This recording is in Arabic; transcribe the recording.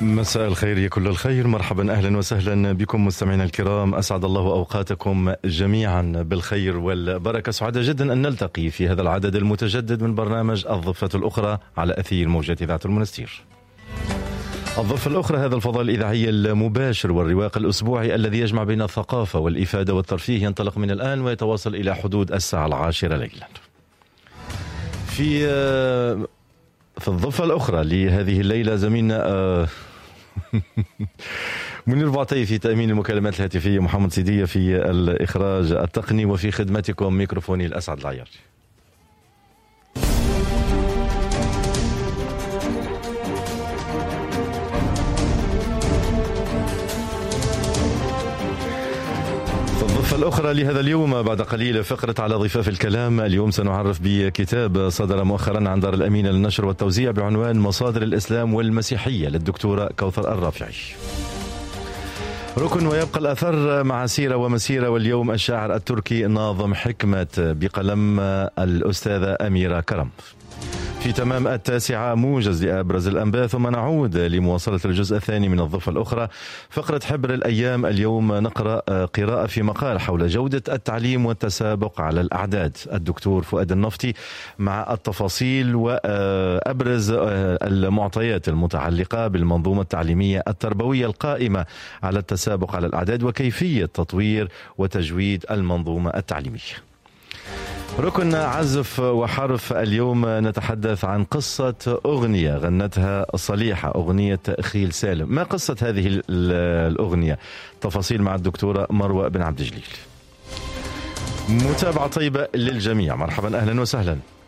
مساء الخير يا كل الخير، مرحبا أهلا وسهلا بكم مستمعينا الكرام، أسعد الله أوقاتكم جميعا بالخير والبركة. سعداء جدا أن نلتقي في هذا العدد المتجدد من برنامج الضفة الأخرى على أثير موجة إذاعة المنستير. الضفة الأخرى هذا الفضاء الإذاعي المباشر والرواق الأسبوعي الذي يجمع بين الثقافة والإفادة والترفيه ينطلق من الآن ويتواصل إلى حدود الساعة 10 ليلا. في الضفة الأخرى لهذه الليلة زميلنا منير بعطي في تأمين المكالمات الهاتفية، محمد سيدية في الإخراج التقني، وفي خدمتكم ميكروفوني الأسعد العيار. الضفة الأخرى لهذا اليوم بعد قليل فقرة على ضفاف الكلام. اليوم سنعرف بكتاب صدر مؤخرا عن دار الأمين للنشر والتوزيع بعنوان مصادر الإسلام والمسيحية للدكتورة كوثر الرافعي. ركن ويبقى الأثر مع سيرة ومسيرة، واليوم الشاعر التركي ناظم حكمة بقلم الأستاذة أميرة كرم. في تمام 9 موجز لأبرز الأنباء، ثم نعود لمواصلة الجزء الثاني من الضفة الأخرى. فقرة حبر الأيام، اليوم نقرأ قراءة في مقال حول جودة التعليم والتسابق على الأعداد، الدكتور فؤاد النفطي مع التفاصيل وأبرز المعطيات المتعلقة بالمنظومة التعليمية التربوية القائمة على التسابق على الأعداد وكيفية تطوير وتجويد المنظومة التعليمية. ركن عزف وحرف، اليوم نتحدث عن قصة أغنية غنتها صليحة، أغنية خيل سالم. ما قصة هذه الأغنية؟ تفاصيل مع الدكتورة مروة بن عبد الجليل. متابعة طيبة للجميع، مرحبا أهلا وسهلا.